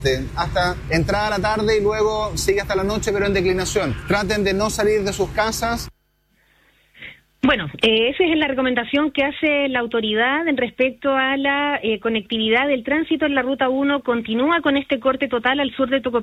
hasta entrada a la tarde y luego sigue hasta la noche, pero en declinación. Traten de no salir de sus casas. Bueno, esa es la recomendación que hace la autoridad en respecto a la conectividad del tránsito en la Ruta 1. Continúa con este corte total al sur de Tocopilla.